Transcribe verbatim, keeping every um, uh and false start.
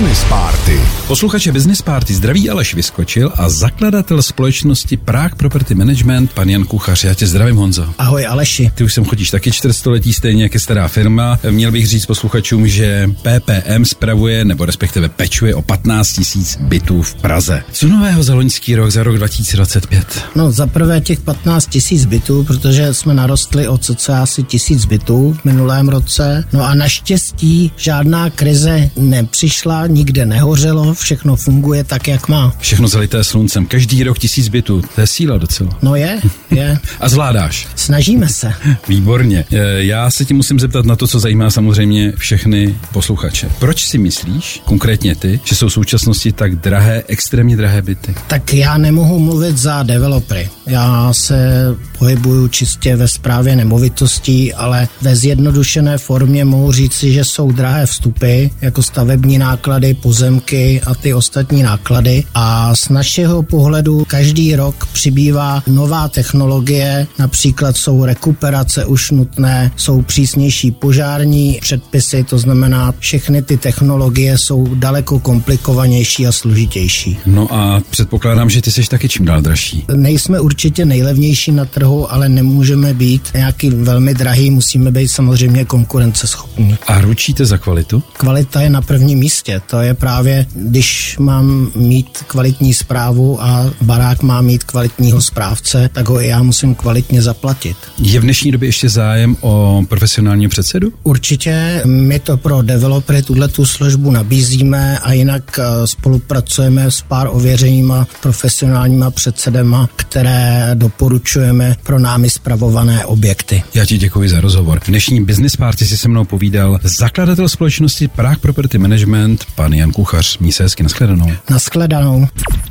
Business Party. Posluchače Business Party zdraví Aleš Vyskočil a zakladatel společnosti Prague Property Management, pan Jan Kuchař. Já tě zdravím, Honzo. Ahoj, Aleši. Ty už sem chodíš taky čtvrtstoletí, stejně jak je stará firma. Měl bych říct posluchačům, že P P M spravuje, nebo respektive pečuje o patnáct tisíc bytů v Praze. Co nového za loňský rok, za rok dva tisíce dvacet pět? No, za prvé těch patnáct tisíc bytů, protože jsme narostli o cca asi tisíc bytů v minulém roce. No a naštěstí žádná krize nepřišla, nikde nehořelo, všechno funguje tak, jak má. Všechno zalité sluncem. Každý rok tisíc bytů. To je síla docela. No je, je. A zvládáš? Snažíme se. Výborně. Já se ti musím zeptat na to, co zajímá samozřejmě všechny posluchače. Proč si myslíš, konkrétně ty, že jsou v současnosti tak drahé, extrémně drahé byty? Tak já nemohu mluvit za developery. Já se pohybuju čistě ve správě nemovitostí, ale ve zjednodušené formě mohu říci, že jsou drahé vstupy, jako stavební náklady, pozemky a ty ostatní náklady. A z našeho pohledu každý rok přibývá nová technologie, například jsou rekuperace už nutné, jsou přísnější požární předpisy, to znamená, všechny ty technologie jsou daleko komplikovanější a složitější. No a předpokládám, že ty jsi taky čím dál dražší. Nejsme určitě nejlevnější na trhu, ale nemůžeme být nějaký velmi drahý, musíme být samozřejmě konkurenceschopní. A ručíte za kvalitu? Kvalita je na prvním místě. To je právě, když mám mít kvalitní správu a barák má mít kvalitního správce, tak ho i já musím kvalitně zaplatit. Je v dnešní době ještě zájem o profesionálního předsedu? Určitě, my to pro developery tuhletu službu nabízíme a jinak spolupracujeme s pár ověřenýma profesionálníma předsedema, které doporučujeme pro námi spravované objekty. Já ti děkuji za rozhovor. V dnešní Business Party si se mnou povídal zakladatel společnosti Prague Property Management, pan Jan Kuchař. Měj se hezky, nashledanou. Nashledanou.